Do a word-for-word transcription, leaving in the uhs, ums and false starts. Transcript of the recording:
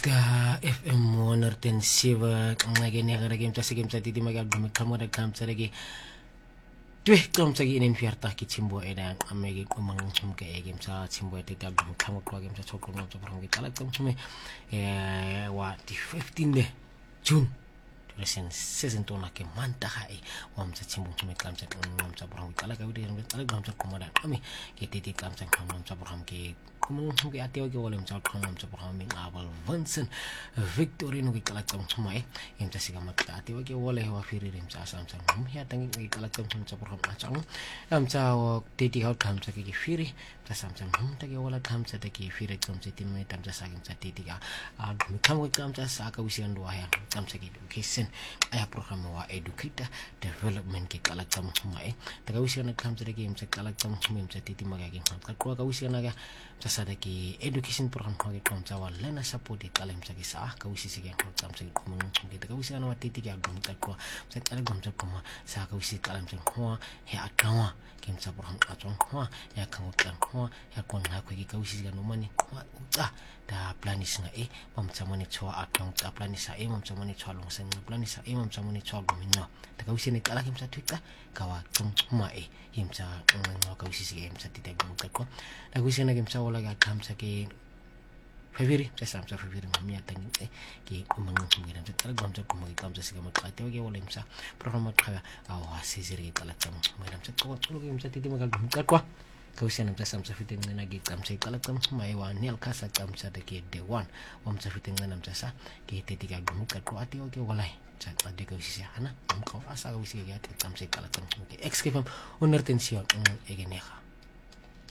Ska F M honderdseven ngegenegere game tsa game tsa titi magal dumekamo da kam tsa rege dwe kom tsa inen fierta ki chimbo eda amegi umang chumke e game tsa chimbo e tita dumekamo kwa game tsa chokro no chokro ngi kala kom chume e wa di fifteenth de June resen season tona ke manta hai wam tsa chimbo chume kam tsa ngam tsa brang kala ka widi ngi kala gam tsa komoda ami ke titi kam tsa ngam tsa brang ke kumung ke ateo ke wala msa kong msa brang mi abal Vincent Victory no ke kala kam chuma e yam tsa siga makta ateo ke wala wa firi rim tsa sam tsa ngam ya tangi ke kala kam msa brang achang am tsa titi hot kam tsa ke firi tsa sam tsa ngam ta ke wala kam tsa ke firi kam tsa timme tam tsa sagim tsa titi ga a mi kam ko kam tsa sa ka wisian do ya kam tsa ke education aya program wa educator development ke kala kam chuma e ta ka wisian kam tsa ke msa kala kam chuma msa titi maga ke kam ka ko ka wisian ga tsa sa ki education program ko ke kam tsa wa lena support ke kala msa ke sa ka wisi ke kam tsa ke ko mun ke ta ka wisian wa titi ga dum ta ko tsa kala gam tsa ko ma sa ka wisi kala msa ko he akawa ke msa program ka tong ho ya ka ngutla ho ya ko na ko ke ka wisi ga no mani ko tsa da planis nga e mam tsa mani chwa atong tsa planisa e mam tsa mani chwa long sen planisa e mam tsa mani chwa gumino ta ka wisi ne kala ke msa twita ka wa tung ma e him tsa ngo ka wisi ke msa titi ga ka ko ta wisi na ke msa wala ga kam tsa ke February tsa sam tsa February ngam ya tangi e ke umang ngi dan tsa gam tsa ko magi kam tsa siga ma ka te wala msa program ka awa sisiri kala tsa ma dan tsa ko tsulo ke msa titi magal ka ko kausian nam sam sa fiting na gi kam sai kala kam mai wa nel kasa kam sa de ke de one wam sa fiting nam sa ke te tiga gum ka ko ati o ke walai sa de ko si ana am ko asa ko si ga te kam sai kala kam ke ex ke fam oner tension e ge neha